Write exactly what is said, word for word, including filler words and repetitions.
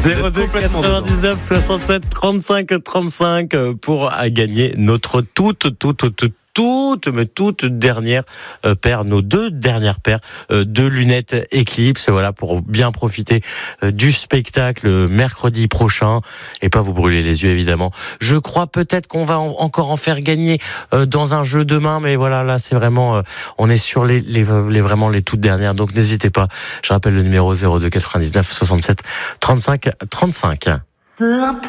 zéro deux quatre-vingt-dix-neuf soixante-sept trente-cinq trente-cinq pour gagner notre toute, toute, toute, toute, mais toute dernière paire, nos deux dernières paires de lunettes Eclipse. Voilà, pour bien profiter du spectacle mercredi prochain et pas vous brûler les yeux, évidemment. Je crois peut-être qu'on va en, encore en faire gagner dans un jeu demain, mais voilà, là, c'est vraiment, on est sur les, les, les vraiment les toutes dernières. Donc, n'hésitez pas. Je rappelle le numéro zéro deux quatre-vingt-dix-neuf soixante-sept trente-cinq trente-cinq.